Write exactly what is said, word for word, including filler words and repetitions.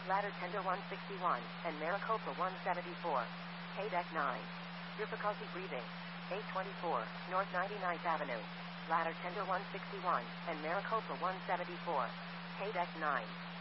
Ladder Tender one sixty-one, and Maricopa one seventy-four. K-Deck nine. Difficulty breathing. eight twenty-four, North ninety-ninth Avenue. Ladder Tender one sixty-one, and Maricopa one seventy-four. K-Deck nine.